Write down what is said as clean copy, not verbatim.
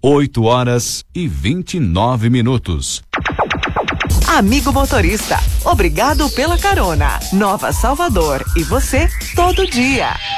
8h29. Amigo motorista, obrigado pela carona. Nova Salvador e você todo dia.